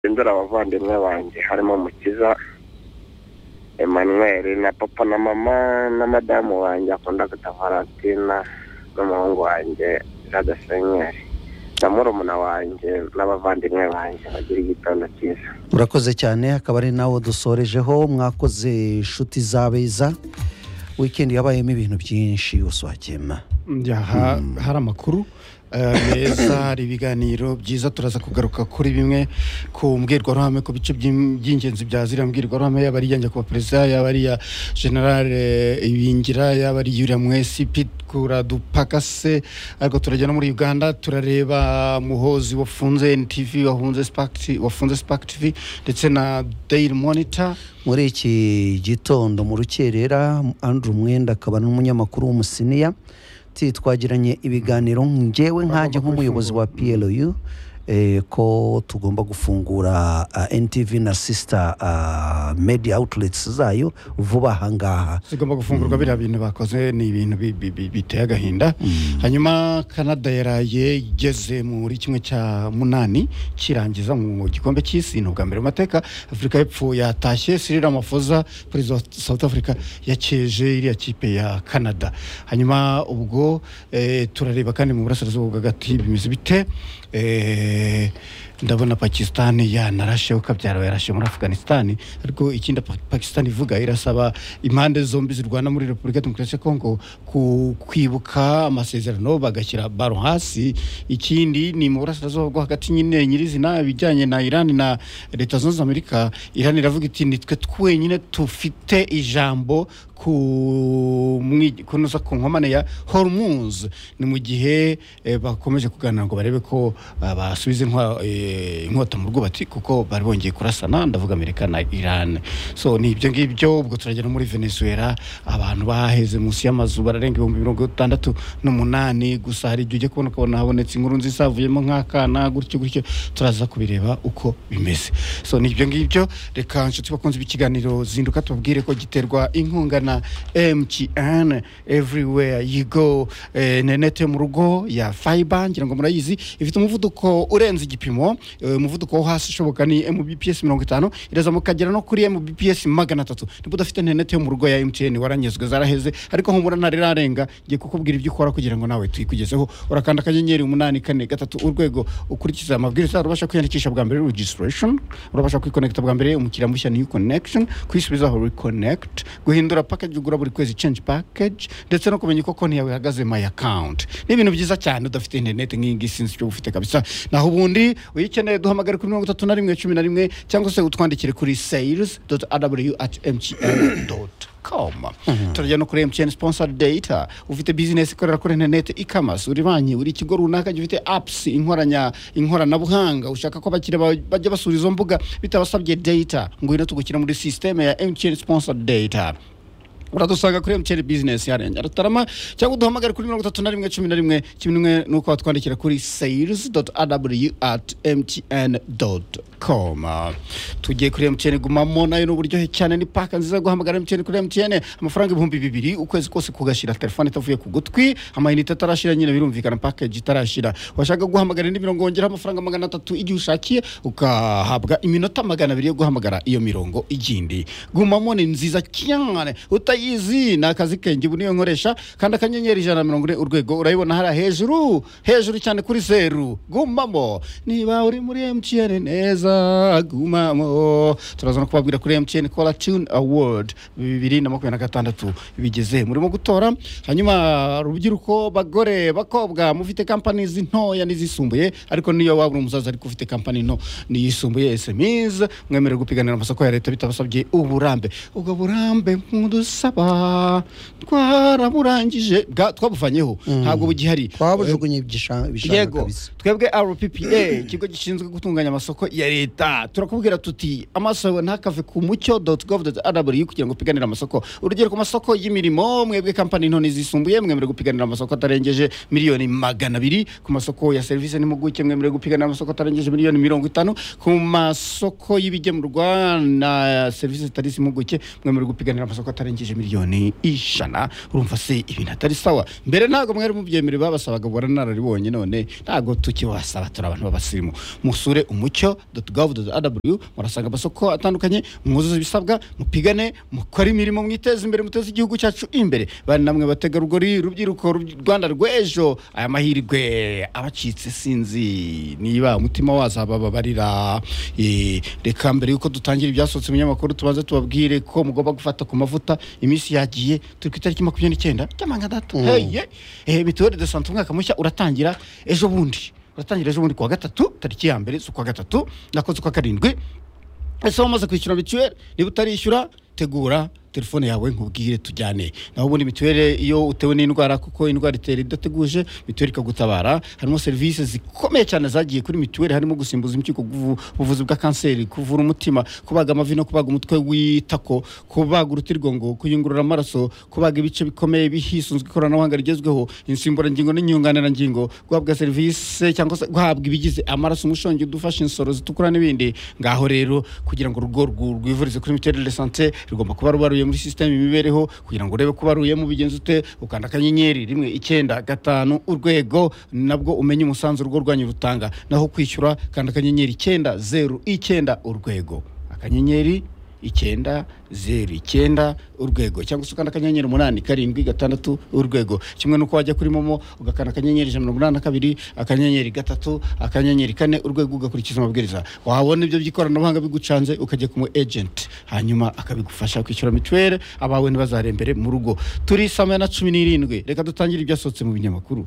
indura abavandimwe banjye harimo Mukiza Emmanuel na papa na mama na madamu wanjye akunda Valentina n'umuhungu wanjye Radasenyeri na murumuna wanjye n'abavandimwe banjye bagira igitondo cyiza. Murakoze cyane, akaba ari nawo dusorejeho. Mwakoze inshuti zabeza, weekend yabayemo ibintu byinshi uswakema. Hari amakuru meza, hari ibiganiro byiza. Turaza kugaruka kuri bimwe ku mbwirwaruhame, ku bice by'ingenzi bya ziriya mbwirwaruhame, yaba ari ijyanye ku baperezida, yaba ari iya General Ibingira, yaba ari Yuriya Mwesi, Pitkura Dupakase. Ariko turajya no muri Uganda, turareba Muhozi wafunze NTV, wafunze Spark TV ndetse na Daily Monitor. Muri iki gitondo mu rukerera, Andrew Mwenda akaba n'umunyamakuru w'umusiniya twagiranye ibiganiro ngewe nkaje nk'umuyobozi wa PLU ko tugomba gufungura NTV na sister media outlets zayo vuba hangaha. Zigomba gufungurwa biriya bintu bakoze ni ibintu biteye agahinda. Hanyuma Canada yaraye igeze muri kimwe cya munani kirangiza mu gikombe cy'isi n'ubwa mbere mu mateka. Afrika y'Epfo yatashye. Cyril Ramaphosa, president wa South Africa, yakeje iriya kipe ya Canada. Hanyuma ubwo turareba kandi mu burasirazuba bw'agati bimeze bite. Ndabona Pakistan yanarashe ukabyara yarashe muri Afghanistan, ariko ikindi Pakistan ivuga irasaba impande zombi zirwana muri Repubulika Demokarasi ya Kongo kwibuka amasezerano bagashyira baro hasi. Ikindi ni mu burasirazuba bwo hagati nyine nyirizina bijyanye na Iran na Leta Zunze Ubumwe za Amerika. Iran iravuga iti nitwe twenyine tufite ijambo kunoza ku nkomane ya Hormuz. Ni mu gihe bakomeje kuganira ngo barebe ko basubiza inkota mu rwubati, kuko bari bongeye kurasana, ndavuga Amerika na Iran. So ni ibyo ngibyo. Ubwo turagera muri Venezuela, abantu baheze munsi y'amazu bararenga 68,000 gusa. Hari ibyo ujye kubona habonetse inkuru nziza avuyemo nk'akana gutyo turaza kubireba uko bimeze. So ni ibyo ngibyo. Reka nshuti bakunze ikiganiro zinduka tubabwire ko giterwa inkunga na MTN everywhere you go. Nenete mu rugo ya fiber, ngira ngo murayizi, ifite umuvuduko urenze igipimo. Umuvuduko wo hasi ushoboka ni Mbps 50, iraza mukagera no kuri Mbps 300. Niba udafite nenete mu rugo ya MTN waranyezwe, zaraheze. Ariko humura ntarirarenga, ngiye kukubwira ibyo ukora kugira ngo nawe tuyikugezeho. Urakanda akanyenyeri 843 urwego, ukurikiza amabwiriza. Urabasha kwiyandikisha bwa mbere registration, urabasha kwiconnecta bwa mbere umukiriya mushya new connection, kwisubizaho reconnect, guhindura package ugura buri kwezi change package, ndetse no kumenya uko konti yawe ihagaze my account. Ni ibintu byiza cyane. Udafite internet nk'ingi sinzi cyo ufite kabisa. Naho ubundi uyikeneye duhamagara kuri 3111 cyangwa se utwandikire kuri sales.aw@mtn.com. Turajya no kuri MTN sponsored data. Ufite business ikorera kuri internet, e-commerce, uri banki, uri kigo runaka gifite apps, inkoranabuhanga, ushaka ko abakire bajya basura izo mbuga bitabasabye data, ngo ino tugukira muri system ya MTN sponsored data. Uradusanga kuri MTN business yarenge Rutarama, cyangwa duhamagara kuri 3111 kimwe nuko watwandikira kuri sales.aw@mtn.com. Tugiye kuri MTN gumamo nayo n'uburyohe cyane. Ni paka nziza guhamagara MTN kuri MTN, amafaranga 2,000 ukwezi kose kugashira telefone itavuye ku gutwi, amayinite atarashira nyine birumvikana, package itarashira. Washaka guhamagara indi mirongo ongera amafaranga 300 igihe ushakiye, ukahabwa iminota 200 yo guhamagara iyo mirongo igindi. Gumamo ni nziza cyane, utayizi na akazi kenge buniyo nkoresha. Kandi akanyenyeri 140 urwego, urayibona hara hejuru cyane kuri 0. Gumamo niba uri muri MTN neza, gumamo. Turaza no kubabwira kuri MTN Caller Tune Award 2026 bigeze murimo gutora. Hanyuma rubyiruko, bagore, bakobwa, mufite companies ntoya n'izisumbuye, ariko niyo waba umuzaza ariko ufite company nto n'iyisumbuye, SMEs, mwemerera gupiganira amasoko ya leta bitabasabye uburambe. Ubwo burambe mudusaba twaraburangije, twabuvanyeho, ntabwo bugihari, twabujugunye ibishanga kabisa. Twebwe RPPA, ikigo gishinzwe gutunganya amasoko ya leta, turakubwira tuti amaso ntakave ku mucyo.gov.rw kugira ngo piganira amasoko. Urugero ku masoko y'imirimo, mwebwe company nto n'izisumbuye mwemerera gupiganira amasoko atarengeje miliyoni 200. Ku masoko ya service n'impuguke mwemerera gupiganira amasoko atarengeje miliyoni 50. Ku masoko y'ibigemurwa na service zitari impuguke mwemerera gupiganira amasoko atarengeje miliyoni 100. Urumva se ibintu atari sawa. Mbere ntago mwari mubyemere babasabaga baranararibonye, none ntago tukibasaba, turi abantu babasirimu. Musure umucyo.gov.rw murasanga amasoko atandukanye, mwuzuze ibisabwa, mupigane, mukora imirimo, mwiteze imbere, muteze igihugu cyacu imbere. Bari namwe bategarugori, rubyiruko Rwanda rw'ejo. Aya mahirwe abacitse sinzi niba umutima wazaba barira. Reka mbere yuko dutangira ibyasohotse mu nyamakuru tubanze tubabwire ko mugomba gufata ku mavuta. Imisi yagiye turi ku itariki 29 cy'amangadato. Mituweli de santé umwaka mushya uratangira ejo bundi. Kuwa gatatu tariki ya mbere z'ukwa gatatu nakoze kwa karindwi. Ese wamaze kwishyura mituweli? Niba utarishyura tegura telefone yawe nkubwire tujyane. Naho ubundi mituweli iyo utewe n'indwara, kuko indwara itera idateguje, mituweli ikagutabara. Harimo serivisi zikomeye cyane zagiye kuri mituweli, harimo gusimbuza impyiko, ubuvuzi bwa kanseri, kuvura umutima, kubaga amavi no kubaga umutwe w'itako, kubaga urutirigongo, kuyungurura amaraso, kubaga ibice bikomeye bihisunzwe ikoranabuhanga rigezweho, insimburangingo n'inyunganirangingo, guhabwa serivisi cyangwa se guhabwa ibigize amaraso, umushongi udufasha insoro zitukura n'ibindi. Ngaho rero kugira ngo urugo rwivurize kuri mituweli de santé rigomba kuba rubaruye muri system imibereho. Kugira ngo urebe kuba ruye mu bigenzo ute, ukanda akanyenyeri 195 urwego, nabwo umenye umusanzu urugo rwanyu rutanga. Naho kwishyura kanda akanyenyeri 909 urwego, akanyenyeri 909 urwego, cyangwa se ukanda akanyenyeri 876 urwego. Kimwe nuko wajya kuri momo ugakanda akanyenyeri 182 akanyenyeri 3 akanyenyeri 4 urwego, ugakurikiza amabwiriza. Wabona ibyo by'ikoranabuhanga bigucanze, ukajya ku agent hanyuma akabigufasha kwishyura mituweli, abawe ntibazarembere mu rugo. Turi saa 17. Reka dutangire ibyasohotse mu binyamakuru.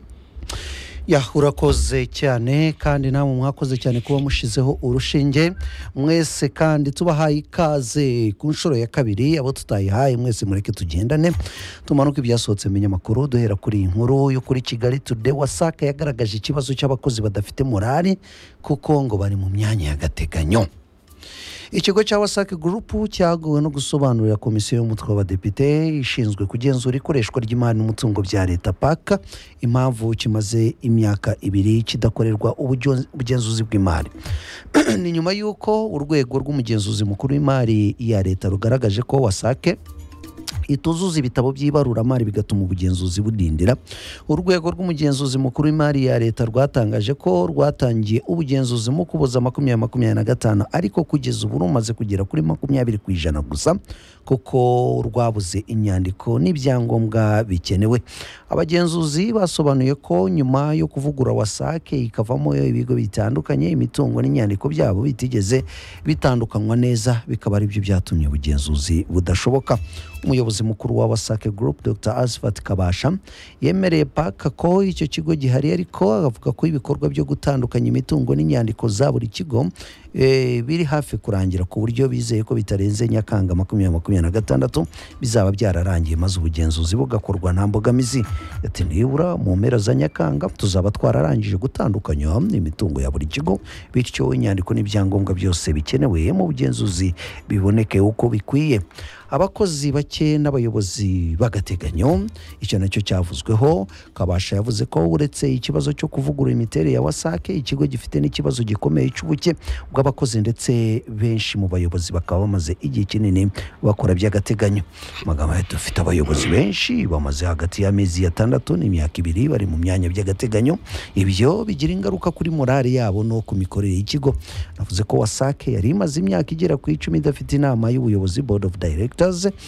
Urakoze cyane, kandi namwe mwakoze cyane kuba mushizeho urushinge. Mwese kandi tubahaye ikaze ku nshuro ya kabiri. Abo tutayihaye mwese mureke tugendane tumanuka ibyasohotse mu binyamakuru. Duhera kuri inkuru yo kuri Kigali Today. WASAC yagaragaje ikibazo cy'abakozi badafite morali kuko ngo bari mu myanya y'agateganyo. Ikigo cya WASAC Group cyaguwe no gusobanurira komisiyo y'umutwe w'abadepite ishinzwe kugenzura ikoreshwa ry'imari n'umutungo bya leta PAC impamvu kimaze imyaka 2 kidakorerwa ubugenzuzi bw'imari. Ni nyuma y'uko urwego rw'umugenzuzi mukuru w'imari ya leta rugaragaje ko WASAC ituzuza ibitabo by'ibaruramari bigatuma ubugenzuzi budindira. Urwego rw'umugenzuzi mukuru w'imari ya leta rwatangaje ko rwatangiye ubugenzuzi mu kuboza 2025, ariko kugeza ubu rumaze kugera kuri 20% gusa, kuko rwabuze inyandiko n'ibyangombwa bikenewe. Abagenzuzi basobanuye ko nyuma yo kuvugura WASAC ikavamo ibigo bitandukanye, imitungo n'inyandiko byabo bitigeze bitandukanywa neza, bikaba ari byo byatumye ubugenzuzi budashoboka. Umuyobozi mukuru wa WASAC Group Dr. Asfat Kabasha yemereye PAC ko icyo kigo gihari, ariko avuga ko ibikorwa byo gutandukanya imitungo n'inyandiko za buri kigo biri hafi kurangira, ku buryo bizeye ko bitarenze Nyakanga 2026 bizaba byararangiye maze ubugenzuzi bugakorwa nta mbogamizi. Ati nibura mu mpera za Nyakanga tuzaba twararangije gutandukanya imitungo ya buri kigo, bityo inyandiko n'ibyangombwa byose bikenewe mu bugenzuzi biboneke uko bikwiye. Abakozi bake n'abayobozi b'agateganyo, icyo nacyo cyavuzweho. Kabasha yavuze ko uretse ikibazo cyo kuvugurura imiterere ya WASAC, ikigo gifite n'ikibazo gikomeye cy'ubuke bw'abakozi, ndetse benshi mu bayobozi bakaba bamaze igihe kinini bakora by'agateganyo. Magambo dufite abayobozi benshi bamaze hagati y'amezi 6 n'imyaka 2 bari mu myanya by'agateganyo. Ibyo bigira ingaruka kuri morale yabo no ku mikorere y'ikigo. Navuze ko WASAC yari imaze imyaka igera ku 10 idafite inama y'ubuyobozi, board of directors.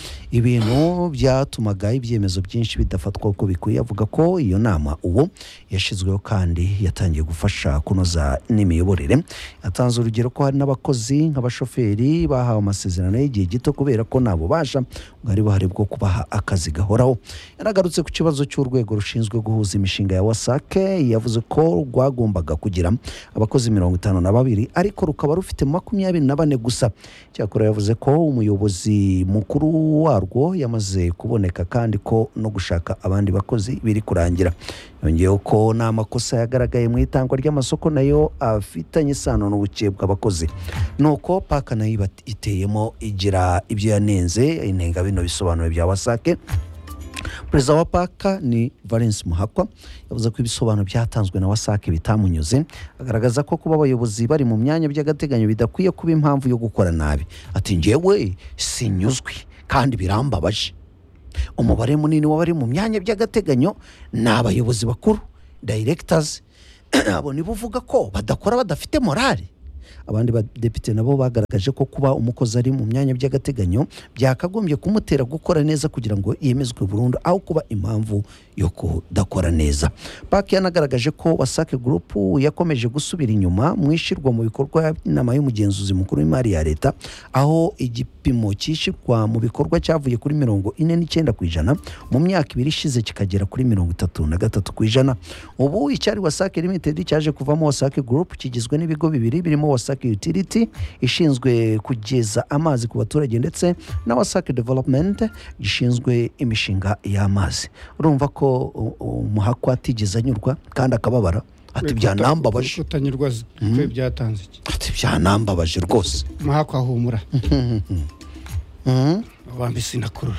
Ibintu byatumaga ibyemezo byinshi bidafatwa uko bikwiye. Avuga ko iyo nama ubu yashizweho kandi yatangiye gufasha kunoza n'imiyoborere. Atanze urugero ko hari n'abakozi nk'abashoferi bahawe amasezerano y'igihe gito kubera ko nabo basha bwari buhari bwo kubaha akazi gahoraho. Yanagarutse ku kibazo cy'urwego rushinzwe guhuza imishinga ya WASAC. Yavuze ko rwagombaga kugira abakozi 52 ariko rukaba rufite 24 gusa. Cyakora yavuze ko umuyobozi mukuru warwo yamaze kuboneka kandi ko no gushaka abandi bakozi biri kurangira. Yongeyeho ko n'amakosa yagaragaye mu itangwa ry'amasoko nayo afitanye isano n'ubuke bw'abakozi. Nuko PAC nayo iteyemo igira ibyo yanenze. Inenga bino bisobanuro bya WASAC. Perezida wa PAC ni Valence Muhakwa yavuze ko ibisobanuro byatanzwe na WASAC bitamunyuze. Agaragaza ko kuba abayobozi bari mu myanya by'agateganyo bidakwiye kuba impamvu yo gukora nabi. Ati njyewe sinyuzwe kandi birambabaje. umubare munini w'abari mu myanya by'agateganyo ni abayobozi bakuru directors abo nibo uvuga ko badakora badafite morale. Abandi badepite nabo bagaragaje ko kuba umukozi ari mu myanya by'agateganyo byakagombye kumutera gukora neza kugira ngo yemezwe burundu aho kuba impamvu yo kudakora neza. Park yanagaragaje ko Wasake Group yakomeje gusubira inyuma mu ishyirwa mu bikorwa inama y'umugenzuzi mukuru w'imari ya leta, aho igipimo cyishyirwa mu bikorwa cyavuye kuri 49% mu myaka ibiri ishize kikagera kuri 33%. Ubu icyari Wasake Limited cyaje kuvamo Wasake Group kigizwe n'ibigo bibiri birimo Wasake Utility ishinzwe kugeza amazi ku baturage ndetse na Wasake Development gishinzwe imishinga y'amazi. Urumva ko umuhakwa atigeze anyurwa kandi akababara ati byanambabaje kutanyurwa byatanze iki, ati byanambabaje rwose umuhakwa ahumura wambi sinakurura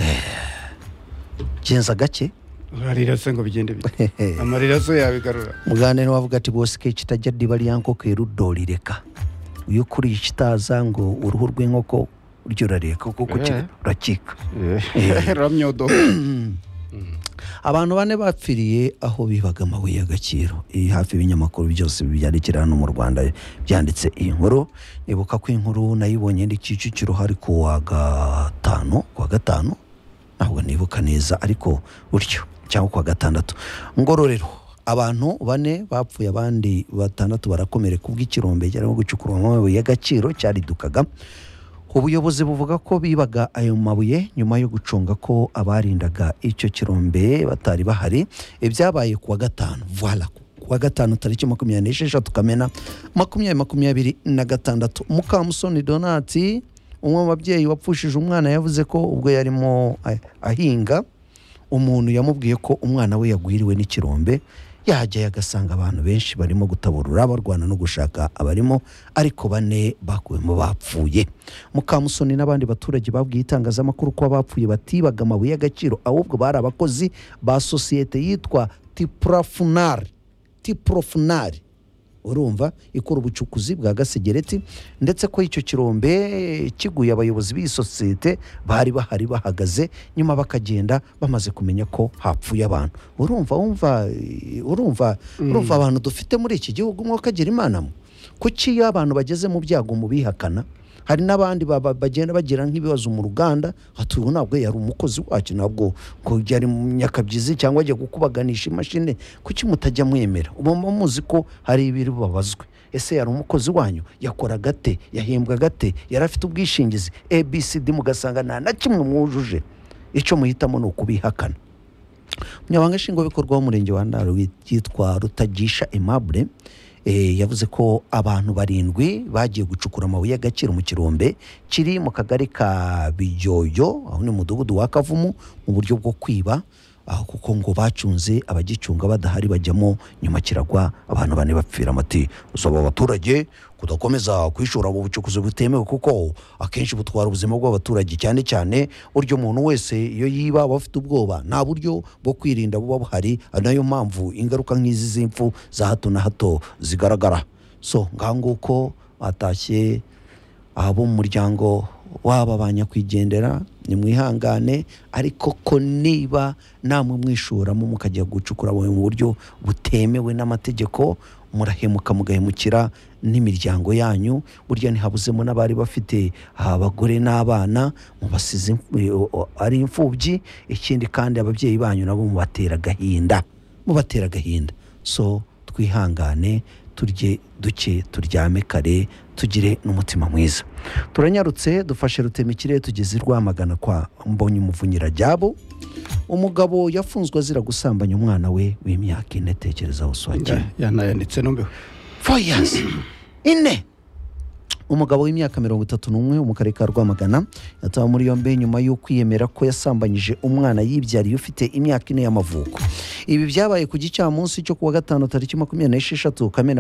genza gake urarira se ngo bigende bite amarira zo yabigarura. muganene wavuga ati bose ke kitajya diba lyanko kerudorireka uyu kuri ikitaza ngo uruhu rw'inkoko uryo rareka kuko urakika ramyodo. Abantu bane bapfiriye aho bibaga amabuye y'agaciro. Hafi y'ibinyamakuru byose byandikira hano mu Rwanda byanditse iyi nkuru. Nibuka ko inkuru nayibonye ndi Kicukiro hari ku wa gatanu ntabwo nibuka neza ariko utyo cyangwa ku wa gatandatu. Ngororero abantu bane bapfuye abandi batandatu barakomereka ubw'ikirombe cyarimo gucukura amabuye y'agaciro cyaridukaga. Ubuyobozi buvuga ko bibaga ayo mabuye nyuma yo gucunga ko abarindaga icyo kirombe batari bahari. Ibyabaye ku wa gatanu, voilà, ku wa gatanu tariki 26 Kamena 2026. Mukamusoni Donati umwe mu babyeyi wapfushije umwana yavuze ko ubwo yarimo ahinga umuntu yamubwiye ko umwana we yagwiriwe n'ikirombe. Yahajya agasanga abantu benshi barimo gutaburura barwana no gushaka abarimo, ariko bane bakuwemo bapfuye. Mukamusoni n'abandi baturage babwiye itangazamakuru ko bapfuye batibaga amabuye y'agaciro ahubwo bari abakozi ba sosiyete yitwa Tiprofunari urumva ikora ubucukuzi bwa gasegereti, ndetse ko icyo kirombe kiguye abayobozi b'iyi sosiyete bari bahari bahagaze nyuma bakagenda bamaze kumenya ko hapfuye abantu. Urumva abantu dufite muri iki gihugu mwakagira imana mu kuki iyo abantu bageze mu byago mu bihakana. Hari n'abandi bagenda bagira nk'ibibazo mu ruganda ati ubu ntabwo yari umukozi wacu, ntabwo ko yari munyakabyizi cyangwa ajya gukubaganisha imashini, kuki mutajya mwemera? Ubu muzi ko hari ibiri babazwe. Ese yari umukozi wanyu, yakora gate, yahembwa gate, yari afite ubwishingizi ABCD, mugasanga nta na kimwe mwujuje. Icyo muhitamo ni ukubihakana. Umunyamabanga nshingwabikorwa w'umurenge wa Ndaro yitwa Rutagisha Aimable yavuze ko abantu 7 bagiye gucukura amabuye y'agaciro mu kirombe kiri mu kagari ka Bijyoyo aho ni mudugudu wa Kavumu mu buryo bwo kwiba, aho kuko ngo bacunze abagicunga badahari bajyamo nyuma kiragwa abantu bane bapfira. Amati usaba abaturage kudakomeza kwishora mu bucukuzi butemewe kuko akenshi butwara ubuzima bw'abaturage, cyane cyane uryo muntu wese iyo yiba bafite ubwoba nta buryo bwo kwirinda buba buhari, nayo mpamvu ingaruka nk'izi z'impfu za hato na hato zigaragara. So nganguko atashye abo mu muryango waba banyakwigendera ni mwihangane, ariko ko niba namwe mwishoramo mukajya gucukura mu buryo butemewe n'amategeko murahemuka mugahemukira n'imiryango yanyu. Burya ntihabuzemo n'abari bafite abagore n'abana mubasize ari imfubyi. Ikindi kandi ababyeyi banyu nabo mubatera agahinda. So twihangane, turye duke, turyame kare, tugire n'umutima mwiza. Turanyarutse dufashe Rutemikire tugeze Rwamagana kwa Mbonye Umuvunyira Jabo. Umugabo yafunzwe azira gusambanya umwana we w'imyaka 4. Tekereza uswakira yanayanditse nombe 4 years 4. Umugabo w'imyaka 31 mu karere ka Rwamagana yatawe muri yombi nyuma yo kwiyemera ko yasambanyije umwana yibyariye ufite imyaka 4 y'amavuko. Ibi byabaye ku gicamunsi cyo kuwa gatanu tariki 26 Kamena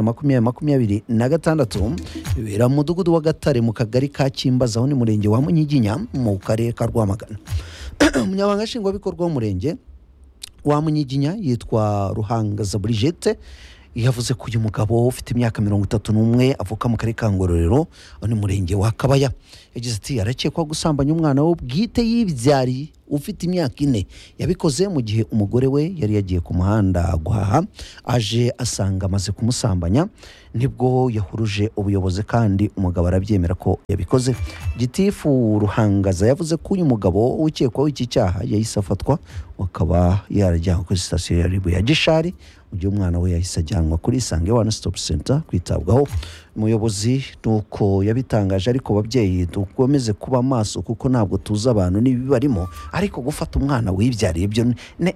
2026 bibera mu mudugudu wa Gatare mu kagari ka Kimbaza aho ni murenge wa Munyiginya mu karere ka Rwamagana. Umunyamabanga nshingwabikorwa w'umurenge wa Munyiginya yitwa Ruhangaza Brigitte yavuze ko uyu mugabo ufite imyaka 31 avuka mu karere ka Ngororero aho ni murenge wa Kabaya yagize ati arakekwa gusambanya umwana we bwite yibyariye ufite imyaka 4 yabikoze mu gihe umugore we yari yagiye ku muhanda guhaha aje asanga amaze kumusambanya nibwo yahuruje ubuyobozi kandi umugabo arabyemera ko yabikoze. Gitifu Ruhangaza yavuze ko uyu mugabo ukekwaho iki cyaha yahise afatwa akaba yarajyanwe kuri sitasiyo ya Ribu ya Gishari mu gihe umwana we yahise ajyanwa kuri Isange One Stop Center kwitabwaho. Umuyobozi nuko yabitangaje ariko babyeyi dukomeze kuba maso kuko ntabwo tuzi abantu nibibarimo ariko gufata umwana wibyariye byo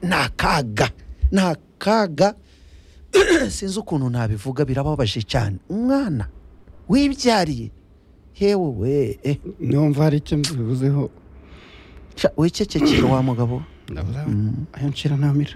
nakaga sinzi ukuntu nabivuga birababaje cyane. Umwana wibyariye hewe we numva hari icyo mbivuzeho wicecekera wa mugabo ayo nshira namira.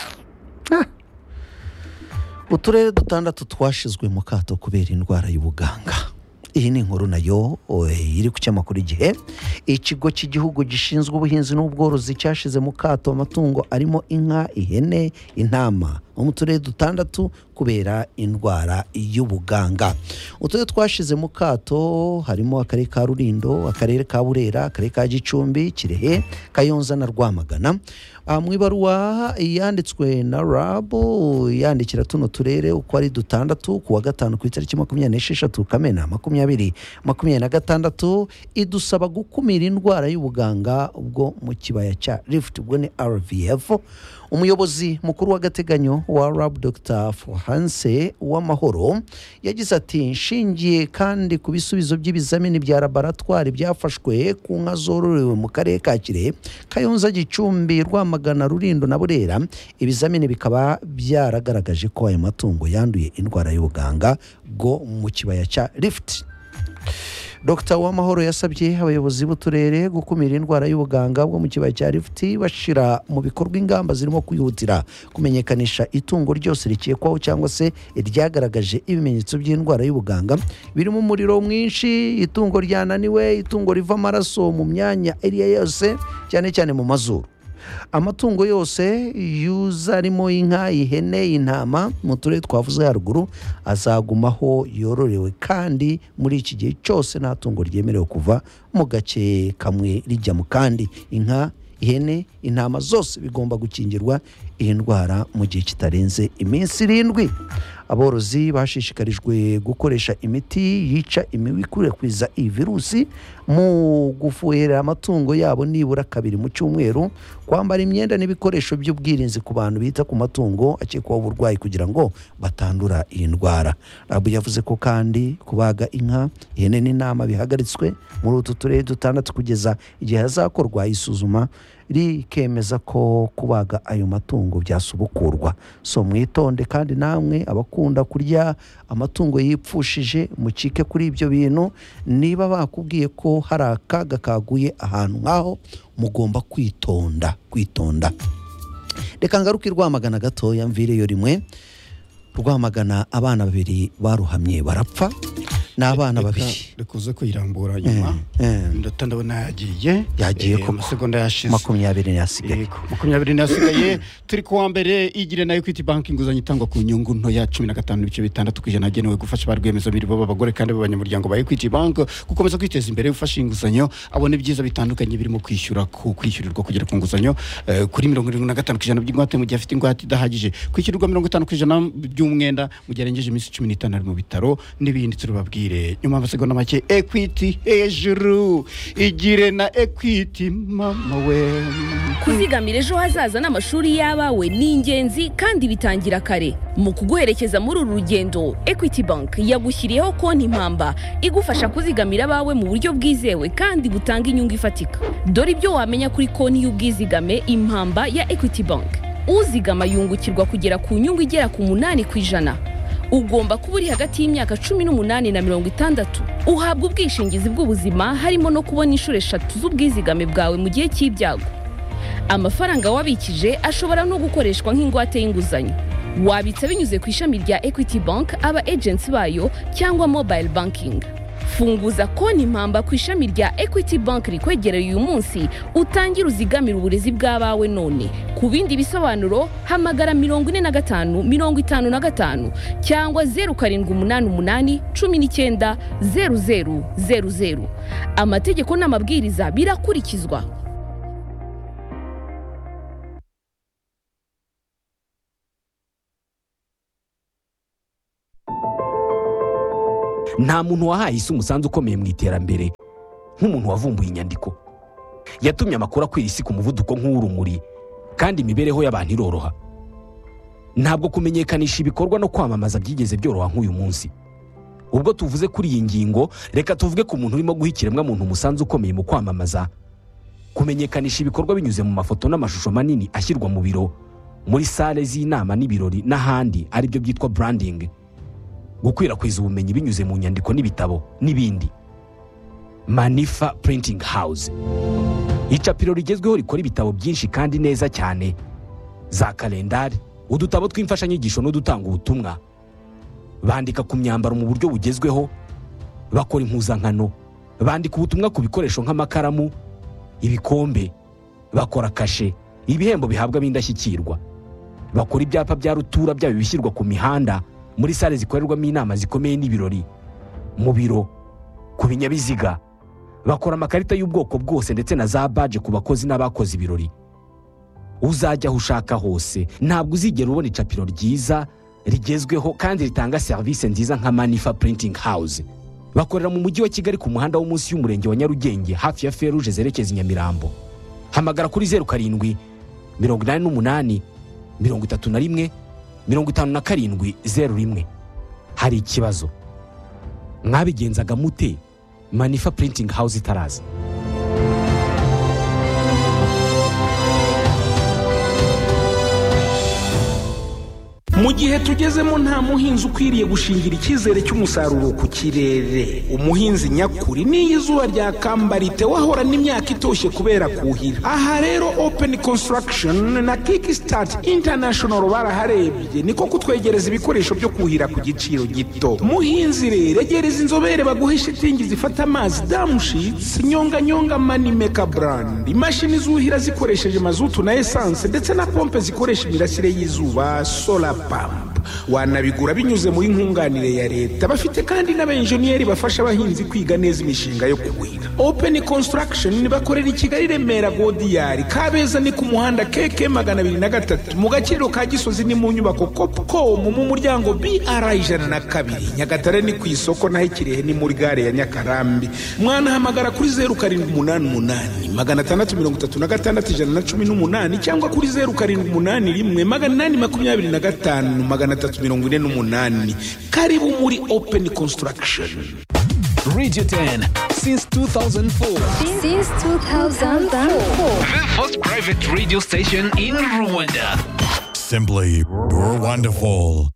Uturere 6 twashizwe mu kato kubera indwara y'ubuganga. Iyi ni inkuru nayo iri ku cyamakuru Igihe. Ikigo cy'igihugu gishinzwe ubuhinzi n'ubworozi cyashize mu kato amatungo arimo inka, ihene, intama mu turere 6 kubera indwara y'ubuganga. Uturere twashize mu kato harimo akarere ka Rulindo, akarere ka Burera, akarere ka Gicumbi, Kirehe, Kayonza na Rwamagana. Mu ibaruwa yanditswe na RAB yandikira tuno turere uko ari 6 ku wa 5 ku itariki 26 Kamena 2026 idusaba gukumira indwara y'ubuganga ubwo mu kibaya cya Rift ubwo ni RVF. Umuyobozi mukuru w'agateganyo wa RAB Dr. Franse Uwamahoro yagize ati nshingiye kandi ku bisubizo by'ibizamini bya laboratoire byafashwe ku nka zororewe mu karere ka Kirehe, Kayonza, Gicumbi, Rwamagana, Rulindo na Burera, ibizamini bikaba byaragaragaje ko aya matungo yanduye indwara y'ubuganga bwo mu kibaya cya Rift. Dr. Uwamahoro yasabye abayobozi b'uturere gukumira indwara y'ubuganga bwo mu kibaya cya Rift bashira mu bikorwa ingamba zirimo kwihutira kumenyekanisha itungo ryose rikekwaho cyangwa se ryagaragaje ibimenyetso by'indwara y'ubuganga birimo umuriro mwinshi, itungo ryananiwe, itungo riva amaraso mu myanya iriya yose cyane cyane mu mazuru. Amatungo yose yuzarimo inka, ihene, intama mu turere twavuze haruguru azagumaho yororewe kandi muri iki gihe cyose nta tungo ryemerewe kuva mu gace kamwe rijya mu kandi. Inka, ihene, intama zose bigomba gukingirwa iyi ndwara mu gihe kitarenze iminsi 7. Aborozi bashishikarijwe gukoresha imiti yica imibu ikwirakwiza iyi virusi mu gufuhera amatungo yabo nibura 2 mu cyumweru, kwambara imyenda n'ibikoresho by'ubwirinzi ku bantu bita ku matungo akekwaho uburwayi kugira ngo batandura iyi ndwara. Rabu yavuze ko kandi kubaga inka, ihene n'intama bihagaritswe muri utu turere 6 kugeza igihe hazakorwa isuzuma rikemeza ko kubaga ayo matungo byasubukurwa. So mwitonde kandi namwe abakunda kurya amatungo yipfushije mucike kuri ibyo bintu. Niba bakubwiye ko hari akaga kaguye ahantu ngaho mugomba kwitonda. Reka ngaruke Rwamagana gatoya mvireyo rimwe. Rwamagana abana 2 baruhamye barapfa. N'abana 2 rekuze ko irambura nyuma ndabona yagiye ku masegonda yashize 20 yasigaye 20 yasigaye. Turi kuwa mbere Igire na Equity Bank inguzanyo itangwa ku nyungu nto ya 15% agenewe gufasha barwiyemezamirimo b'abagore kandi b'abanyamuryango ba Equity Bank gukomeza kwiteza imbere ufasha inguzanyo abone ibyiza bitandukanye birimo kwishyurirwa kugera ku nguzanyo kuri 75% by'ingwate mu gihe afite ingwate idahagije, kwishyurirwa 50% by'umwenda mu gihe arengeje iminsi 15 ari mu bitaro n'ibindi turababwira nyuma amasegonda make. Equity hejuru, Igire na Equity mama we. Kuzigamira ejo hazaza n'amashuri y'abawe ni ingenzi kandi bitangira kare. Mu kuguherekeza muri uru rugendo Equity Bank yagushyiriyeho konti impamba igufasha kuzigamira abawe mu buryo bwizewe kandi butanga inyungu ifatika. Dore ibyo wamenya kuri konti y'ubwizigame impamba ya Equity Bank. Uzigama yungukirwa kugera ku nyungu igera ku 8%. Ugomba kuba uri hagati y'imyaka 18 na 60. Uhabwa ubwishingizi bw'ubuzima harimo no kubona inshuro 3 z'ubwizigame bwawe mu gihe cy'ibyago. Amafaranga wabikije ashobora no gukoreshwa nk'ingwate y'inguzanyo. Wabitsa binyuze ku ishami rya Equity Bank, aba agents bayo cyangwa mobile banking. Funguza konti impamba ku ishami rya Equity Bank rikwegereye uyu munsi utangira uzigamira uburezi bw'abawe none. Ku bindi bisobanuro hamagara 45 55 cyangwa 0788 19 0000. Amategeko n'amabwiriza birakurikizwa. nta muntu wahaye isi umusanzu ukomeye mu iterambere nk'umuntu wavumbuye inyandiko. Yatumye amakuru akwira isi ku muvuduko nk'uw'urumuri, kandi imibereho y'abantu iroroha. Ntabwo kumenyekanisha ibikorwa no kwamamaza byigeze byoroha nk'uyu munsi. Ubwo tuvuze kuri iyi ngingo, reka tuvuge ku muntu urimo guha ikiremwamuntu umusanzu ukomeye mu kwamamaza, kumenyekanisha ibikorwa binyuze mu mafoto n'amashusho manini ashyirwa mu biro, muri sale z'inama n'ibirori n'ahandi, aribyo byitwa branding, gukwirakwiza ubumenyi binyuze mu nyandiko n'ibitabo n'ibindi. Manifa Printing House, icapiro rigezweho rikora ibitabo byinshi kandi neza cyane, za kalendari, udutabo tw'imfashanyigisho n'udutanga ubutumwa. Bandika ku myambaro mu buryo bugezweho, bakora impuzankano, bandika ubutumwa ku bikoresho nk'amakaramu, ibikombe, bakora kashe, ibihembo bihabwa b'indashyikirwa, bakora ibyapa bya rutura byaba bishyirwa ku mihanda, muri sale zikorerwamo inama zikomeye n'ibirori, mu biro, ku binyabiziga, bakora amakarita y'ubwoko bwose ndetse na za badge ku bakozi n'abakoze ibirori. Uzajya aho ushaka hose, ntabwo uzigera ubona icapiro ryiza, rigezweho kandi ritanga serivisi nziza nka Manifa Printing House. Bakorera mu mujyi wa Kigali ku muhanda wo munsi y'umurenge wa Nyarugenge hafi ya Feruje zerekeza i Nyamirambo. Hamagara kuri 07 88 31 57 01. Hari ikibazo? Mwabigenzaga mute Manifa Printing House itaraza? Mu gihe tugezemo nta muhinzi ukwiriye gushingira icyizere cy'umusaruro ku kirere. Umuhinzi nyakuri n'iyo izuba ryakambarite wahorana imyaka itoshye kubera kuhira. Aha rero Open Construction na Kickstart International baraharebye, niko kutwegereza ibikoresho byo kuhira ku giciro gito. Muhinzi rero egereza inzobere baguhe shitingi zifata amazi, damushitsi, nyonga Manimeka brand, imashini zuhira zikoresheje mazutu na essence ndetse na pompe zikoresha imirasire y'izuba, solar pump. Wanabigura binyuze muri nkunganire ya leta. Bafite kandi n'abenjeniyeri bafasha abahinzi kwiga neza imishinga yo kuhira. Open Construction bakorera i Kigali, Remera, Godiyari, Kabeza ni ku muhanda KK 203, mu Gakiriro ka Gisozi ni mu nyubako Copcom mu muryango BR 102, Nyagatare ni ku isoko naho Kirehe ni muri gare ya Nyakarambi. Mwana hamagara kuri 0788 636 cyangwa kuri 0781 825 Karibu muri Open Construction. Radio 10 since 2004. Since 2004. The first private radio station in Rwanda. Simply wonderful.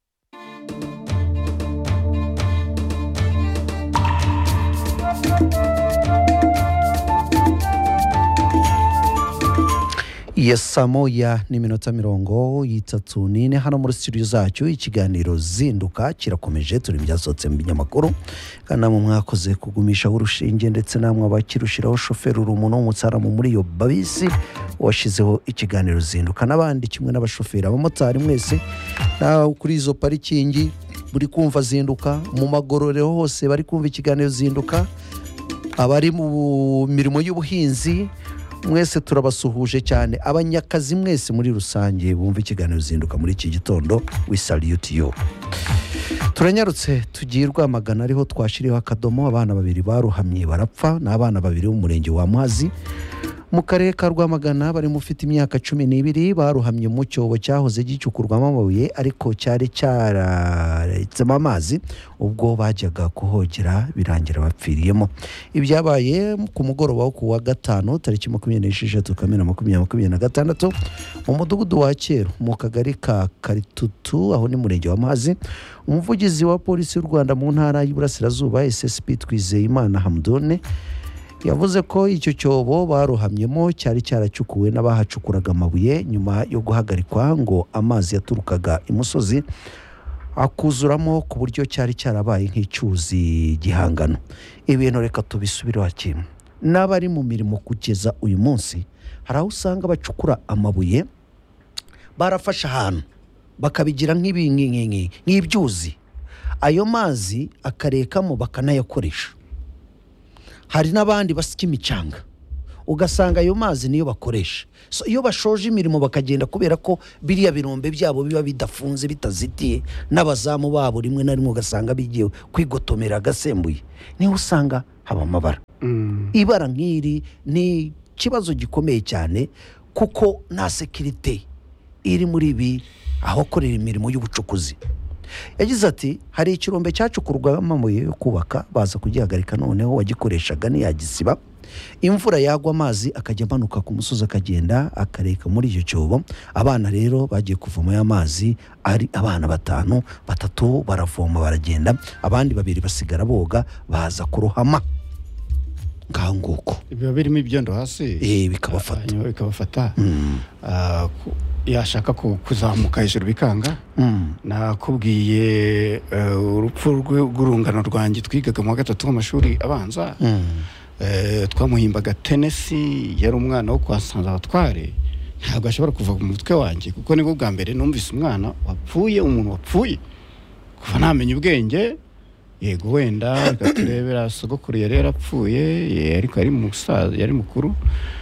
Saa moya n'iminota 34 hano muri studio zacu. Ikiganiro zinduka kirakomeje, turi byasohotse mu binyamakuru kandi namwe mwakoze kugumisha urushinge ndetse namwe abakirushiraho shoferi urumuntu w'umutsaramu muri yo babisi washizeho ikiganiro zinduka, n'abandi kimwe n'abashoferi, abamotari mwese na kuri izo parikingi buri kumva zinduka, mu magororero hose bari kumva ikiganiro zinduka, abari mu mirimo y'ubuhinzi mwese turabasuhuje cyane, abanyakazi mwese muri rusange bumva ikiganiro zinduka muri iki gitondo. We salute you. Turanyarutse tugiye Rwamagana, ariho twashiriho akadomo. Abana babiri baruhamye barapfa, n'abana babiri mu murenge wa Muhazi mu karere ka Rwamagana, bari mufite imyaka 12, baruhamye mu cyobo cyahoze gicukurwamo amabuye ariko cyari cyaretsemo amazi, ubwo bajyaga kuhogera birangira bapfiriyemo. Ibyabaye ku mugoroba wo kuwa gatanu tariki 26 Kamena 2026 mu mudugudu wa Kero mu kagari ka Karitutu, aho ni murenge wa Muhazi. Umuvugizi wa polisi y'u Rwanda mu ntara y'Iburasirazuba SSP Twizeyimana Hamdone yavuze ko icyo cyobo baruhamyemo cyari cyaracukuwe n'abahacukuraga amabuye nyuma yo guhagarikwa ngo amazi yaturukaga imusozi akuzuramo ku buryo cyari cyarabaye nk'icyuzi gihangano. Ibintu reka tubisubireho kimwe. N'abari mu mirimo kugeza uyu munsi hari aho usanga bacukura amabuye, barafasha ahantu bakabigira nk'ibyuzi, ayo mazi akarekamo bakanayakoresha. Hari n'abandi basika imicanga, ugasanga ayo mazi niyo bakoresha. So iyo bashoje imirimo bakagenda, kubera ko biriya birombe byabo biba bidafunze bitazitiye, n'abazamu babo rimwe na rimwe ugasanga bigiye kwigotomera agasembuye, niho usanga haba amabara. Ibara nk'iri ni ikibazo gikomeye cyane, kuko nta sekirite iri muri ibi aho korera imirimo y'ubucukuzi. Yagize ati hari ikirombe cyacukurwamo amabuye yo kubaka, baza kugihagarika, noneho wagikoreshaga ntiyagisiba, imvura yagwa amazi akajya amanuka ku musozi akagenda akareka muri icyo cyobo. Abana rero bagiye kuvoma y'amazi, ari abana 5, 3 baravoma baragenda, abandi 2 basigara boga, baza kurohama ngaho nguko. Biba birimo ibyondo hasi bikabafata yashaka kuzamuka hejuru bikanga. Nakubwiye urupfu rw'urungano rwanjye twigaga mu wa 3 w'amashuri abanza. Twamuhimbaga Tennessee, yari umwana wo kwasanza abatware, ntabwo ashobora kuva mu mutwe wanjye, kuko nibwo bwa mbere numvise umwana wapfuye, umuntu wapfuye kuva namenye ubwenge. Yego wenda gaturebera sogokuru yari yarapfuye, ariko yari mukuru,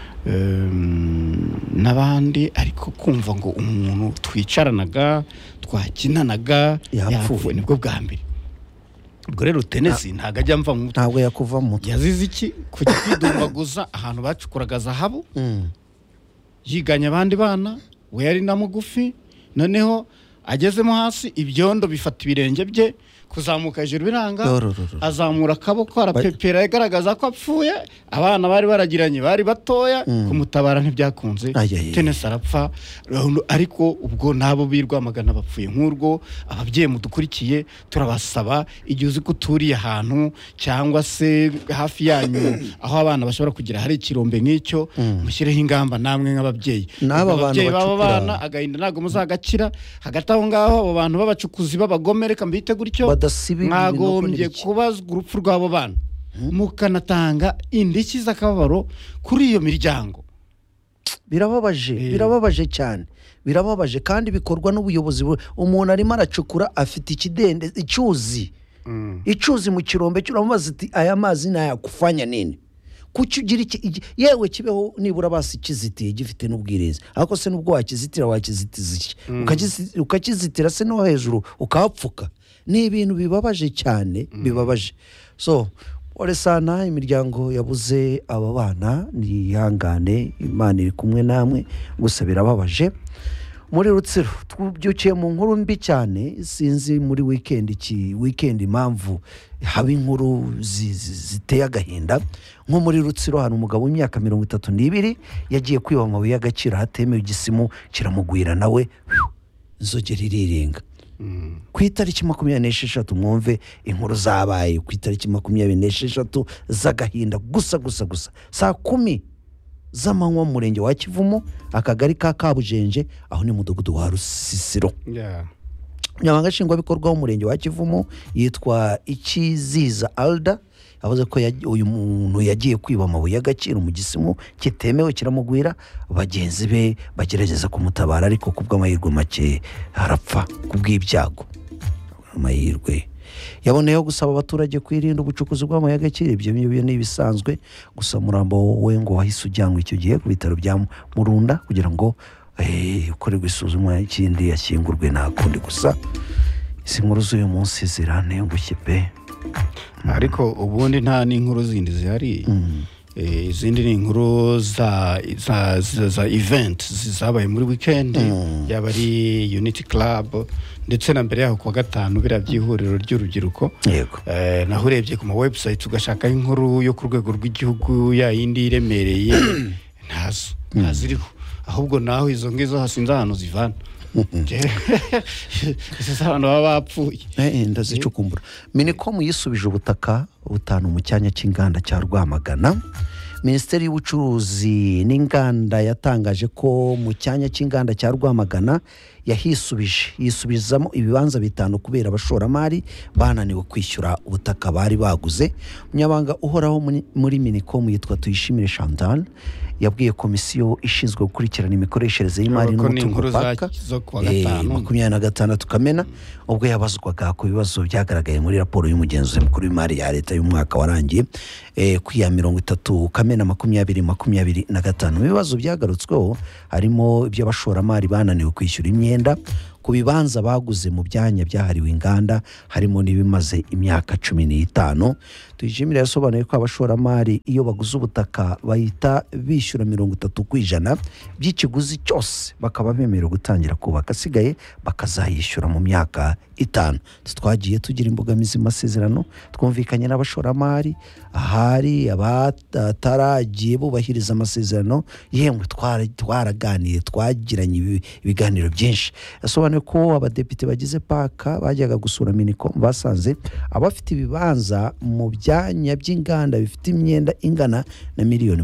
n'abandi, ariko kumva ngo umuntu twicaranaga twakinanaga yapfuye nibwo bwa mbere. Ubwo rero Tennessee ntago ajya mva mu mutwe, ntabwo yakuva mu mutwe. Yazize iki? Kujya kwidumbaguza ahantu bacukuraga zahabu, yiganya abandi bana, we yari na mugufi, noneho agezemo hasi ibyondo bifata ibirenge bye, kuzamuka hejuru biranga, azamura akaboko arapepera yagaragaza ko apfuye. Abana bari baragiranye, bari batoya, kumutabara ntibyakunze. Tennessee arapfa. Ariko ubwo nabo birwamagana bapfuye nk'urwo. Ababyeyi mudukurikiye turabasaba, igihe uzi ko uturiye ahantu cyangwa se hafi yanyu aho abana bashobora kugira hari ikirombe nk'icyo, mushyireho ingamba namwe nk'ababyeyi. Ababyeyi baba bana agahinda ntabwo muzagakira. Hagati aho ngaho abo bantu b'abacukuzi b'abagome, reka mbite gutyo, mwagombye kubazwa urupfu rw'abo bana, mukanatanga indishyi z'akababaro kuri iyo miryango. Birababaje cyane, birababaje, kandi bikorwa n'ubuyobozi. Umuntu arimo aracukura afite ikidende, icyuzi mu kirombe, cyuramubaza ati aya mazi nayakufanya nini? Kuki ugira yewe kibeho nibura basi kizitiye gifite n'ubwiriza, ariko se nubwo wakizitira wakizitiza iki? Ukakizitira se no hejuru ukapfuka. Ni ibintu bibabaje cyane, bibabaje. So ore sana imiryango yabuze aba bana, nihangane, Imana iri kumwe namwe, gusa birababaje. Muri Rutsiro tubyukiye mu nkuru mbi cyane, sinzi muri weekend impamvu haba inkuru ziteye agahinda. Nko muri Rutsiro hano umugabo w'imyaka 32 yagiye kwiba amabuye y'agaciro hatemewe, igisimu kiramugwira, nawe inzogera irirenga. Ku itariki 26 mwumve inkuru zabaye ku itariki 26 z'agahinda gusa saa 10 z'amanywa mu murenge wa Kivumu, akagari ka Kabujenje, aho ni mudugudu wa Rusisiro. Nyamanga nshingwabikorwa w'umurenge wa Kivumu yitwa Ikiziza Alda, avuze ko uyu muntu yagiye kwiba amabuye y'agaciro mu gisimu kitemewe, kiramugwira. Bagenzi be bagerageza kumutabara, ariko kubw'amahirwe make harapfa kubw'ibyago. Amahirwe yaboneyeho gusaba abaturage kwirinda ubucukuzi bw'amabuye y'agaciro. Ibyo ni ibisanzwe, gusa umurambo we ngo wahise ujyanwa icyo gihe ku bitaro bya Murunda kugira ngo ukorerwe isuzumwa, ikindi yashyingurwe nta kundi. Gusa izi nkuru z'uyu munsi zirantengushye pe. Ariko ubundi nta n'inkuru zindi zihari. Izindi ni inkuru za event zabaye muri weekend, yaba ari Unity Club, ndetse na mbere yaho kuwa gatanu birabyihuriro ry'urubyiruko. Naho urebye ku ma website ugashaka inkuru yo ku rwego rw'igihugu ya yindi iremereye, ntaziriho, ahubwo naho izo ngizo hasinze ahantu zivana. Abantu baba bapfuye ndazicukumbura. Minicom yisubije ubutaka 5 mu cyanya cy'inganda cya Rwamagana. Minisiteri y'ubucuruzi n'inganda yatangaje ko mu cyanya cy'inganda cya Rwamagana yisubizamo ibibanza bitanu kubera abashoramari bananiwe kwishyura ubutaka bari baguze. Umunyamabanga uhoraho muri Minicom yitwa Tuyishimire Chantal yabwiye komisiyo ishinzwe gukurikirana imikoreshereze y'imari n'umutungo paka 26 Kamena ubwo yabazwaga ku bibazo byagaragaye muri raporo y'umugenzuzi mukuru w'imari ya leta y'umwaka warangiye ku ya 30 Kamena 2025. Ibibazo byagarutsweho harimo iby'abashoramari bananiwe kwishyura imyenda ku bibanza baguze mu byanya byahariwe inganda harimo n'ibimaze imyaka 15. Tuyishimire yasobanuye ko abashoramari iyo baguze ubutaka bahita bishyura 30% by'ikiguzi cyose bakaba bemerewe gutangira kubaka, asigaye bakazayishyura mu myaka 5. Twagiye tugira imbogamizi mu masezerano twumvikanye n'abashoramari, ahari abataragiye bubahiriza amasezerano yemwe twaraganiye twagiranye ibiganiro byinshi. Yasobanuye ko abadepite bagize paka bajyaga gusura Minicom basanze abafite ibibanza mu byanya by'inganda bifite imyenda ingana na miliyoni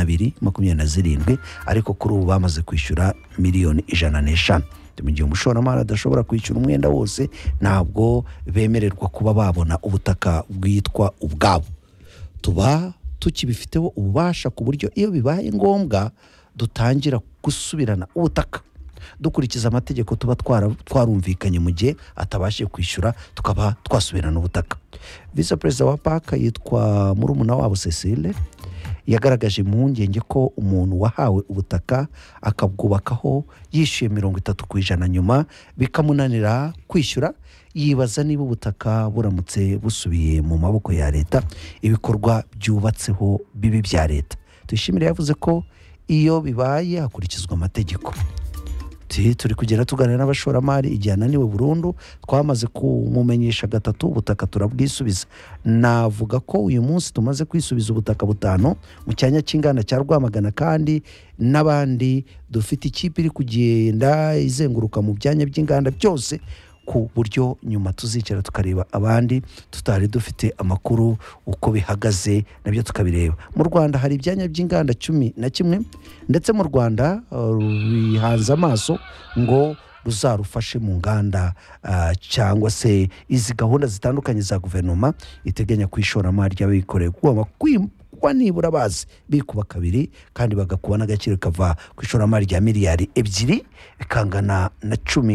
227, ariko kuri ubu bamaze kwishyura miliyoni 105. Mu gihe umushoramari adashobora kwishyura umwenda wose ntabwo bemererwa kuba babona ubutaka bwitwa ubwabo. Tuba tukibifiteho ububasha ku buryo iyo bibaye ngombwa dutangira gusubirana ubutaka dukurikiza amategeko tuba twarumvikanye mu gihe atabashije kwishyura tukaba twasubirana ubutaka. Vice President wa paka yitwa murumuna wabo Cecile yagaragaje impungenge ko umuntu wahawe ubutaka akabwubakaho yishyuye 30% nyuma bikamunanira kwishyura, yibaza niba ubutaka buramutse busubiye mu maboko ya leta ibikorwa byubatseho bibi bya leta. Tuyishimire yavuze ko iyo bibaye hakurikizwa amategeko. Turi kugenda tuganira n'abashoramari igihe ananiwe burundu twamaze kumumenyesha 3 ubutaka turabwisubiza. Navuga ko uyu munsi tumaze kwisubiza ubutaka 5 mu cyanya cy'inganda cya Rwamagana, kandi n'abandi dufite ikipe iri kugenda izenguruka mu byanya by'inganda byose ku buryo nyuma tuzicara tukareba abandi tutari dufite amakuru uko bihagaze nabyo tukabireba. Mu Rwanda hari ibyanya by'inganda 11 ndetse mu Rwanda bihanze amaso ngo ruzarufashe mu nganda cyangwa se izi gahunda zitandukanye za guverinoma iteganya kw'ishoramari ry'abikorera kuba nibura bazi bikuba 2 kandi bagakuba n'agaciro kava ku ishoramari rya miliyari 2 bikangana na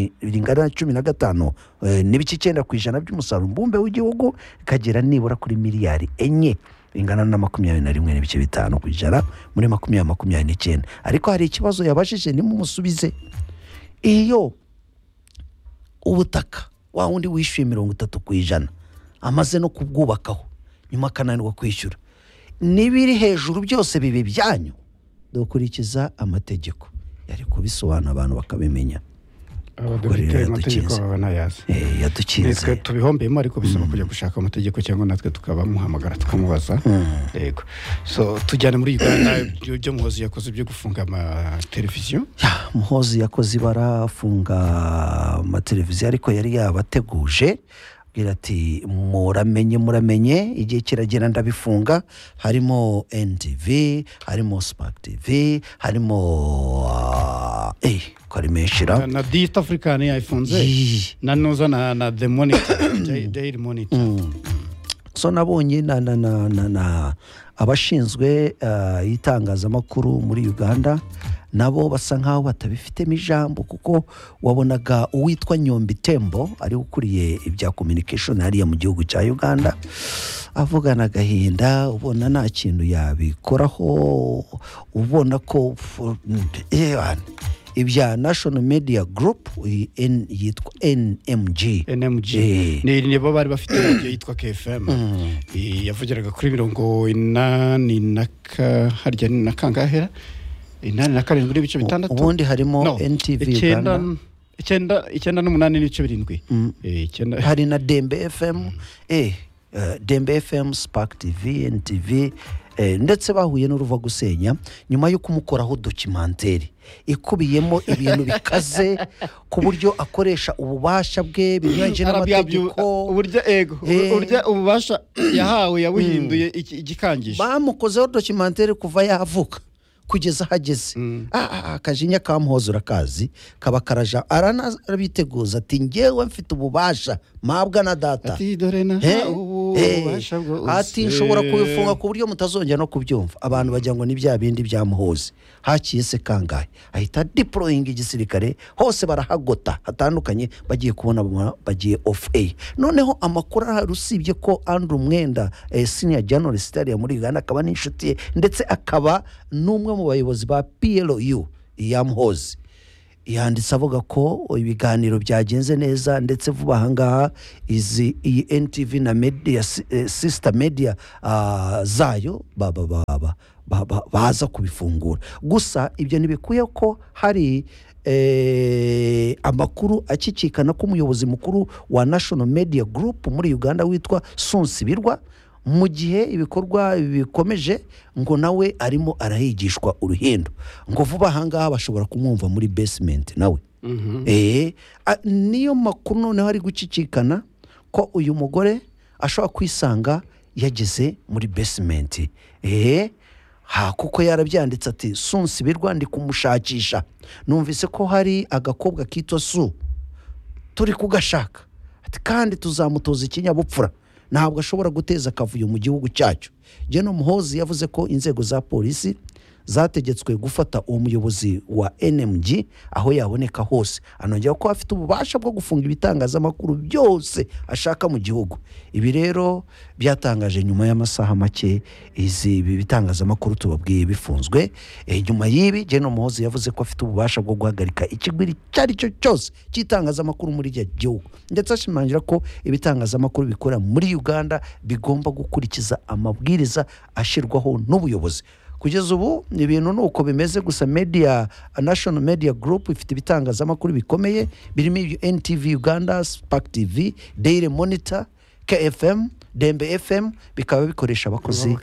15 n'ibice 9% by'umusaruro mbumbe w'igihugu, kagera nibura kuri miliyari 4 ingana na 21.5% muri 2029. Ariko hari ikibazo yabashije nimumusubize, iyo ubutaka wa wundi wishyuye 30% amaze no kubwubakaho nyuma kananirwa kwishyura, nibiri hejuru byose bibi byanyu, dukurikiza amategeko. Yari kubisobanura abantu bakabimenya. Abadepite amategeko babanayazi. Yadukinze. Tubihombeyemo ariko bisaba kujya gushaka amategeko cyangwa natwe tukabamuhamagara tukamubaza. Yego. So tujyane muri Uganda byo Muhozi yakoze byo gufunga amateleviziyo. Muhozi yakoze barafunga amateleviziyo ariko yari yabateguje gira ati muramenye igihe kiragera ndabifunga. Harimo NTV, harimo Spark TV, harimo Karimeshira na East African yafunze na noza na The Monitor Daily Monitor. So nabonye na abashinzwe itangazamakuru muri Uganda nabo basa nkaho batabifitemo ijambo, kuko wabonaga uwitwa Nyombi Tembo ari ukuriye ibya communication hariya mu gihugu cya Uganda avugana agahinda, ubona nta kintu yabikoraho, ubona ko ibya National Media Group yitwa NMG nibo bari bafite radio yitwa KFM yavugiraga kuri 80 harya ni nakangahera 87 n'ibice 6. ubundi harimo NTV Uganda 9 n'ibice 7. hari na Dembe FM Dembe FM, Spark TV, NTV ndetse bahuye n'uruva gusenya nyuma yo kumukoraho documentary ikubiyemo ibintu bikaze ku buryo akoresha ububasha bwe binyuranye n'amategeko, urya ububasha yahawe yabuhinduye igikangisho. Bamukozeho documentary kuva yavuka kugeza hageze akajinya ka Muhozi urakazi kaba karaja arabiteguza ati ngewe mfite ububasha mabwa na data ati dore na ububasha bwo ati nshobora kubifunga ku buryo mutazongera no kubyumva abantu bagira ngo ni bya bindi bya Muhozi hakiye se kangahe ahita deploying igisirikare hose barahagota hatandukanye bagiye kubona bagiye off air noneho amakuru arusibye ko Andrew Mwenda senior journalist ya muri Uganda akaba n'inshuti ye ndetse akaba n'umwe mu bayobozi ba PLU ya Muhozi yanditse avuga ko ibiganiro byagenze neza ndetse vuba ahangaha iyi NTV na media sister media zayo baza kubifungura gusa ibyo ntibikuye ko hari amakuru akikikana ko umuyobozi mukuru wa National Media Group muri Uganda witwa Sunsibirwa mu gihe ibikorwa bikomeje ngo nawe arimo arahigishwa uruhendo ngo vuba ahangaha bashobora kumwumva muri basement nawe niyo makuru noneho ari gucicikana ko uyu mugore ashobora kwisanga yageze muri basement kuko yarabyanditse ati Sunsibirwa ndi kumushakisha numvise ko hari agakobwa kitwa Su turi kugashaka ati kandi tuzamutoza ikinyabupfura ntabwo ashobora guteza akavuyo mu gihugu cyacu General Muhozi yavuze ko inzego za polisi zategetswe gufata uwo muyobozi wa NMG aho yaboneka hose anongera ko afite ububasha bwo gufunga ibitangazamakuru byose ashaka mu gihugu ibi rero byatangaje nyuma y'amasaha make izi bitangazamakuru tubabwiye bifunzwe nyuma y'ibi General Muhozi yavuze ko afite ububasha bwo guhagarika ikigwiri cyari cyo cyose cy'itangazamakuru muri iki gihugu ndetse ashimangira ko ibitangazamakuru bikora muri Uganda bigomba gukurikiza amabwiriza ashirwaho n'ubuyobozi kugeza ubu ibintu nuko bimeze gusa National Media Group ifite ibitangazamakuru bikomeye birimo NTV Uganda, Spark TV, Daily Monitor, KFM, Dembe FM bikaba bikoresha abakozi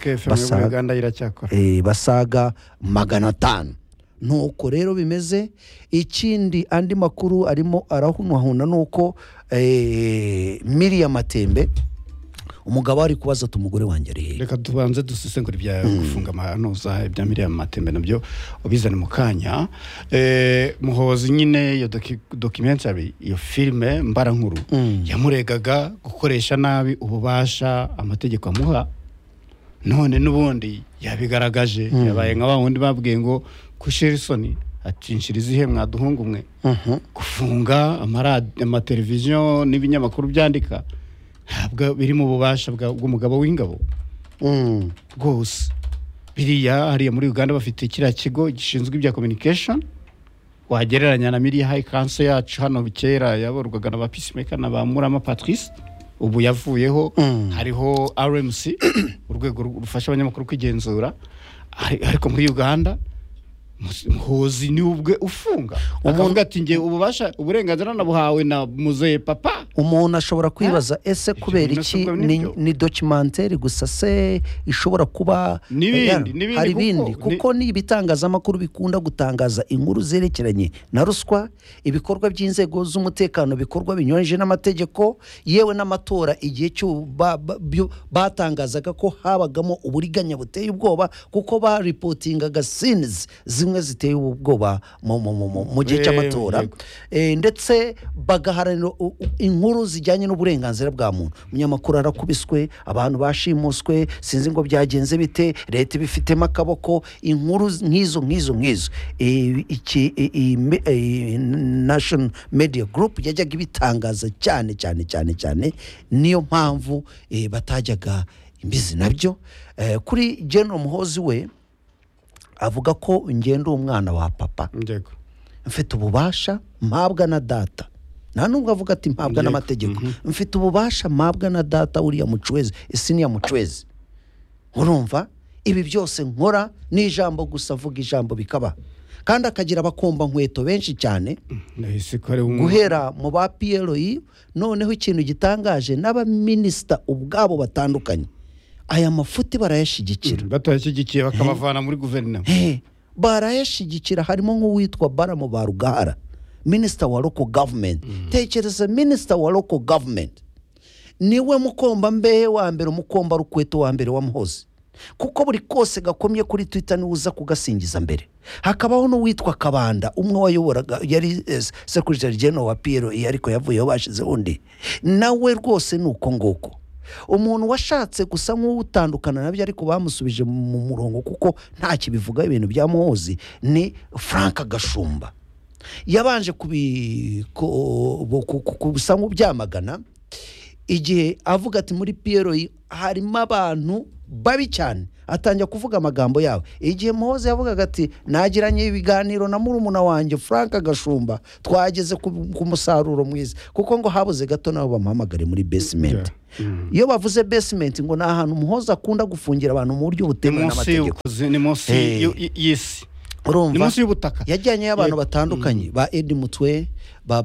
basaga 500 nuko rero bimeze ikindi andi makuru arimo arahunahuna nuko Miriam Matembe umugabo ari kubaza umugore wanjye ari reka tubanze dusesengura ibya gufunga amanuza ibya Miriam Matembe nabyo ubizane mu kanya Muhozi nyine iyo documentary iyo filme mbara nkuru yamuregaga gukoresha nabi ububasha amategeko amuha none nubundi yabigaragaje yabaye nka wundi babwiye ngo kushirisoni acinshiriza ihe mwaduhungu mwe gufunga amateleviziyo n'ibinyamakuru byandika ntabwo biri mu bubasha bw'umugabo w'ingabo rwose biriya hariya muri Uganda bafite kiriya kigo gishinzwe ibya communication wagereranya na Media High Council yacu hano kera yaborwaga na ba Peacemaker na ba Murama Patrice ubu yavuyeho hariho RMC urwego rufasha abanyamakuru kwigenzura ariko muri Uganda Muhozi ni ubwe ufunga akavuga ati nge ububasha uburenganzira nabuhawe na muzehe papa umuntu ashobora kwibaza ese kubera iki ni documentaire gusa se ishobora kuba hari bindi kuko ni ibitangazamakuru bikunda gutangaza inkuru zerekeranye na ruswa ibikorwa by'inzego z'umutekano bikorwa binyonje n'amategeko yewe n'amatora igihe cyo batangazaga ko habagamo uburiganya buteye ubwoba kuko ba reportingaga scenes zimwe ziteye ubwoba mu gihe cy'amatora ndetse bagaharanira inkuru zijyanye n'uburenganzira bwa muntu umunyamakuru arakubiswe abantu bashimuswe sinzi ngo byagenze bite leta ibifitemo akaboko inkuru nk'izo National Media Group yajyaga ibitangaza cyane niyo mpamvu batajyaga imbizi nabyo kuri General Muhozi we avuga ko ngenda umwana wa papa mfite ububasha mpabwa na data nta nubwo avuga ati mpabwa n'amategeko mfite ububasha mpabwa na data uriya mucwezi senior mucwezi urumva ibi byose nkora n'ijambo gusa avuga ijambo bikaba kandi akagira abakomba nkweto benshi cyane guhera mu ba PLO noneho ikintu gitangaje n'abaminister ubwabo batandukanye aya mafuti barayashigikira batayashyigikiye bakabavana muri guverinoma barayashigikira harimo nk'uwitwa Baramo Barugahara minister wa local government tekereza minister wa local government niwe mukomba mbehe wa mbere umukomba rukweto wa mbere wa Muhozi kuko buri kose gakomye kuri Twitter niwe uza kugasingiza mbere. Hakabaho n'uwitwa Kabanda umwe wayoboraga yari Secretary General wa PLO ariko yavuyeho bashize undi nawe rwose nuko ngoko. Umuntu washatse gusa nk'utandukana nabyo ariko bamusubije mu murongo kuko nta kibivuga ibintu bya Muhozi ni Frank Gashumba. Yabanje kubusa nk'ubyamagana igihe avuga ati muri PLO harimo abantu babi cyane, atangira kuvuga amagambo yawe. Igihe Muhozi yavugaga ati nagiranye ibiganiro na murumuna wanjye Frank Gashumba twageze ku musaruro mwiza, kuko ngo habuze gato nabo bamuhamagare muri basement. Iyo bavuze basement ngo ni ahantu Muhozi akunda gufungira abantu mu buryo butemewe n'amategeko. Ni munsi y'isi, urumva, ni munsi y'ubutaka. Yajyanye y'abantu batandukanye ba Edi Mutwe, ba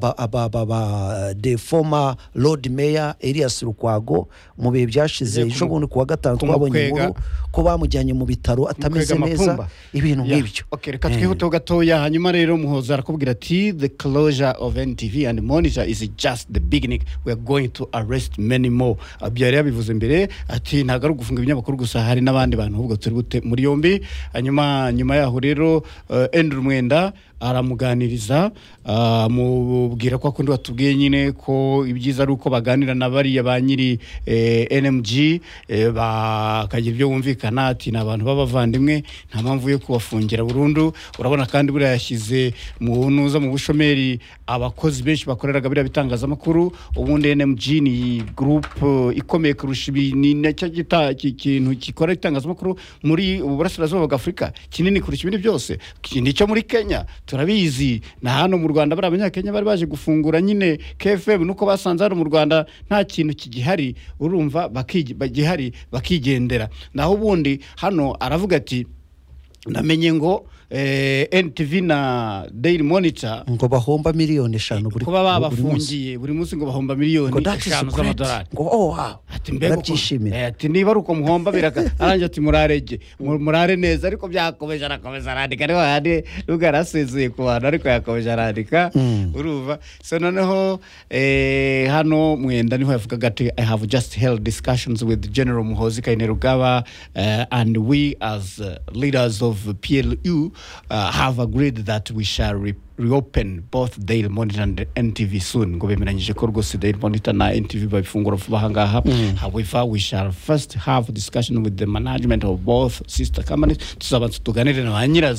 the former Lord Mayor Elias Lukwago mu bihe byashize ejo bundi kuwa gatanu twabonye inkuru ko bamujyanye mu bitaro atameze neza ibintu nk'ibyo. Okay, reka twihute gatoya. Hanyuma rero Muhozi arakubwira ati the closure of NTV and Monitor is just the beginning, we are going to arrest many more. Abyari yabivuze mbere ati ntago ari gufunga ibinyamakuru gusa, hari n'abandi bantu ahubwo turi bute muri yombi. Hanyuma nyuma yaho rero Andrew Mwenda aramuganiriza mubwira ko akundi watubwiye nyine ko ibyiza ari uko baganira na bariya ba nyiri NMG bakagira ibyo wumvikana. Ati n'abantu b'abavandimwe nta mpamvu yo kubafungira burundu. Urabona kandi buriya yashyize mu ntuza mu bushomeri abakozi benshi bakoreraga biriya bitangazamakuru. Ubundi NMG ni group ikomeye kurusha ni nacyo kintu gikora itangazamakuru muri uburasirazuba bwa Afurika kinini kurusha ibindi byose. Nicyo muri Kenya turabizi, na hano mu Rwanda bari abanyakenya bari baje gufungura nyine KFM nuko basanze hano mu Rwanda nta kintu kigihari, urumva bagihari bakigendera. Naho ubundi hano aravuga ati namenye ngo NTV na Daily Monitor ngo bahomba miliyoni 5 buri kuba babafungiye buri munsi ngo bahomba miliyoni 5 z'amadolari. Ngo wow, ati mbego ati niba ruko muhomba biraka aranje ati murare neza, ariko byakomeje arakomeza arandika ariho handi rugarasezeye ku bantu ariko yakomeje arandika uruva. So noneho hano Mwenda niho yavugaga ati I have just held discussions with General Muhozi Kainerugaba and we as leaders of PLU have agreed that we shall reopen both Daily Monitor and NTV soon. Ngo bemeranyije ko rwose Daily Monitor na NTV babifungura vuba hangaha. However, we shall first have a discussion with the management of both sister companies tuzabanza tuganire na banyirazo